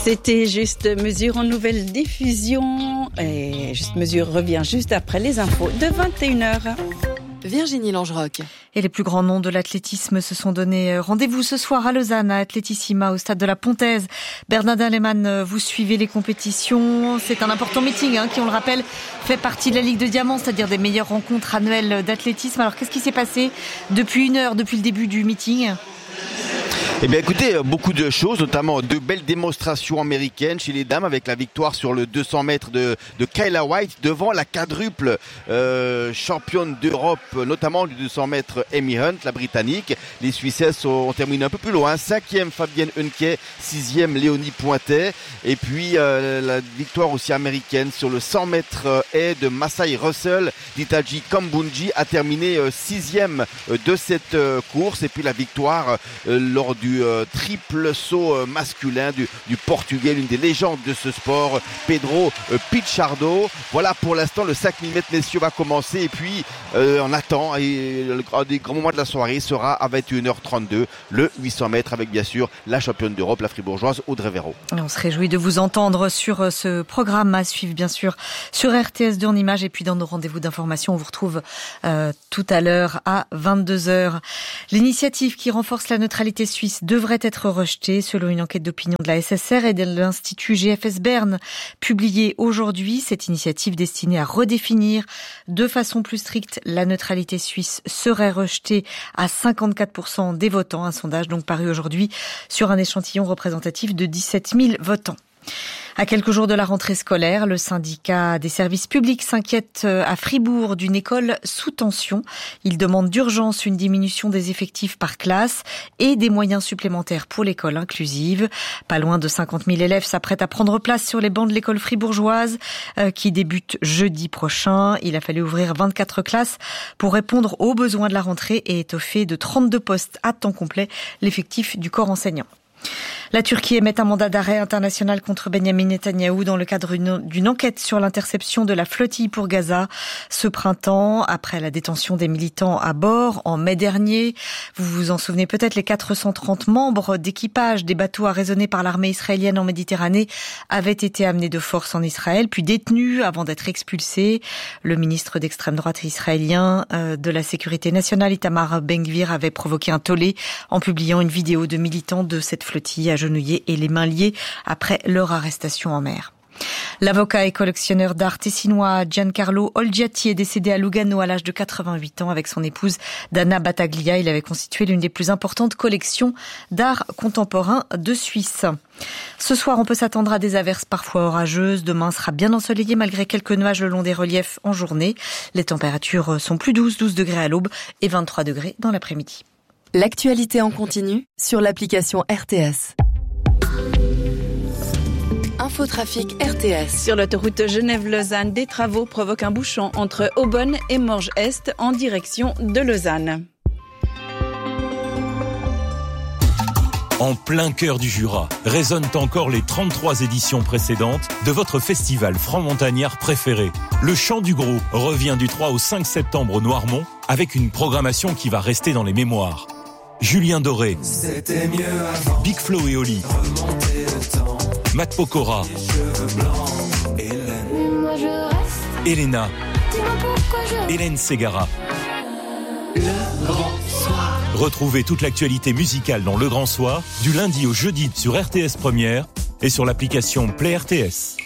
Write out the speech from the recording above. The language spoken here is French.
C'était Juste Mesure en nouvelle diffusion. Et Juste Mesure revient juste après les infos de 21h. Virginie Langeroc. Et les plus grands noms de l'athlétisme se sont donné rendez-vous ce soir à Lausanne, à Athletissima, au stade de la Pontaise. Bernardin Lehmann, vous suivez les compétitions. C'est un important meeting qui, on le rappelle, fait partie de la Ligue de Diamants, c'est-à-dire des meilleures rencontres annuelles d'athlétisme. Alors, qu'est-ce qui s'est passé depuis une heure, depuis le début du meeting ? Eh bien écoutez, beaucoup de choses, notamment de belles démonstrations américaines chez les dames avec la victoire sur le 200 mètres de Kyla White devant la quadruple championne d'Europe, notamment du 200 mètres Amy Hunt, la britannique. Les Suissesses ont terminé un peu plus loin, 5e Fabienne Hunke, 6e Léonie Pointet, et puis la victoire aussi américaine sur le 100 mètres haies de Masai Russell. Ditaji Kambunji a terminé 6e de cette course, et puis la victoire lors du triple saut masculin du Portugais, l'une des légendes de ce sport, Pedro Pichardo. Voilà, pour l'instant, le 5000 mètres messieurs va commencer, et puis on attend, et un des grands moments de la soirée sera à 21h32, le 800 mètres avec bien sûr la championne d'Europe, la fribourgeoise Audrey Véro. On se réjouit de vous entendre sur ce programme à suivre bien sûr sur RTS2 en images, et puis dans nos rendez-vous d'information, on vous retrouve tout à l'heure à 22h. L'initiative qui renforce la neutralité suisse devrait être rejetée selon une enquête d'opinion de la SSR et de l'Institut GFS Berne publiée aujourd'hui. Cette initiative destinée à redéfinir de façon plus stricte la neutralité suisse serait rejetée à 54% des votants. Un sondage donc paru aujourd'hui sur un échantillon représentatif de 17 000 votants. À quelques jours de la rentrée scolaire, le syndicat des services publics s'inquiète à Fribourg d'une école sous tension. Il demande d'urgence une diminution des effectifs par classe et des moyens supplémentaires pour l'école inclusive. Pas loin de 50 000 élèves s'apprêtent à prendre place sur les bancs de l'école fribourgeoise qui débute jeudi prochain. Il a fallu ouvrir 24 classes pour répondre aux besoins de la rentrée et étoffer de 32 postes à temps complet l'effectif du corps enseignant. La Turquie émet un mandat d'arrêt international contre Benyamin Netanyahou dans le cadre d'une enquête sur l'interception de la flottille pour Gaza ce printemps, après la détention des militants à bord en mai dernier. Vous vous en souvenez peut-être, les 430 membres d'équipage des bateaux arraisonnés par l'armée israélienne en Méditerranée avaient été amenés de force en Israël, puis détenus avant d'être expulsés. Le ministre d'extrême droite israélien de la sécurité nationale, Itamar Ben-Gvir, avait provoqué un tollé en publiant une vidéo de militants de cette flottille agenouillés et les mains liées après leur arrestation en mer. L'avocat et collectionneur d'art tessinois Giancarlo Olgiati est décédé à Lugano à l'âge de 88 ans avec son épouse Dana Battaglia. Il avait constitué l'une des plus importantes collections d'art contemporain de Suisse. Ce soir, on peut s'attendre à des averses parfois orageuses. Demain sera bien ensoleillé malgré quelques nuages le long des reliefs en journée. Les températures sont plus douces, 12 degrés à l'aube et 23 degrés dans l'après-midi. L'actualité en continu sur l'application RTS. Infotrafic RTS. Sur l'autoroute Genève-Lausanne, des travaux provoquent un bouchon entre Aubonne et Morges-Est en direction de Lausanne. En plein cœur du Jura, résonnent encore les 33 éditions précédentes de votre festival franc-montagnard préféré. Le Chant du Gros revient du 3 au 5 septembre au Noirmont avec une programmation qui va rester dans les mémoires. Julien Doré, Big Flo et Oli, Matt Pokora, Elena, Hélène Ségara. Le Grand Soir. Retrouvez toute l'actualité musicale dans Le Grand Soir, du lundi au jeudi sur RTS Première et sur l'application Play RTS.